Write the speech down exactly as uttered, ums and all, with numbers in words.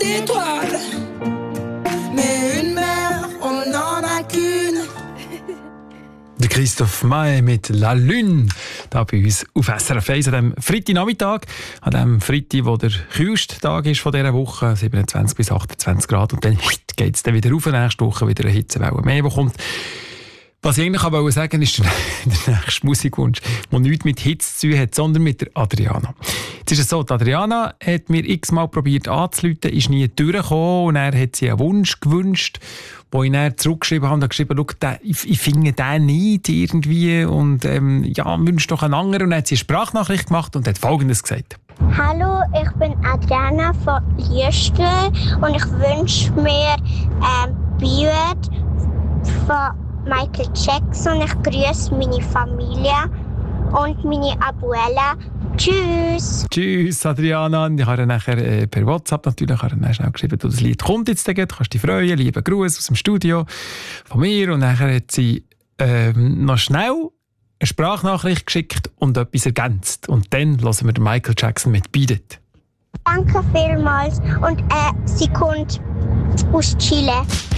d'étoiles. Mais une mère, on n'en a qu'une. Der Christoph Maé mit «La Lune» hier bei uns auf S R F eins an diesem Freitagnachmittag, an dem Freitag, wo der kühlste Tag ist von dieser Woche, siebenundzwanzig bis achtundzwanzig Grad, und dann geht es dann wieder rauf, nächste Woche wieder eine Hitzewelle mehr, die kommt. Was ich eigentlich auch sagen wollte, ist der, der nächste Musikwunsch, der nichts mit Hitze zu tun hat, sondern mit der Adriana. Jetzt ist es so, die Adriana hat mir x-mal probiert anzurufen, ist nie durchgekommen, und er hat sie einen Wunsch gewünscht, wo ich dann zurückgeschrieben habe und habe geschrieben, schau, den, ich, ich finde den nicht irgendwie und ähm, ja, wünsche doch einen anderen. Und dann hat sie eine Sprachnachricht gemacht und hat Folgendes gesagt. Hallo, ich bin Adriana von Liestel und ich wünsche mir ähm, Beard von Michael Jackson. Ich grüße meine Familie und meine Abuela. Tschüss! Tschüss, Adriana. Ich habe nachher äh, per WhatsApp natürlich habe dann schnell geschrieben, du, das Lied kommt jetzt, du kannst dich freuen. Lieben Gruß aus dem Studio von mir. Und nachher hat sie ähm, noch schnell eine Sprachnachricht geschickt und etwas ergänzt. Und dann hören wir den Michael Jackson mit «Beat It». Danke vielmals und äh, sie kommt aus Chile.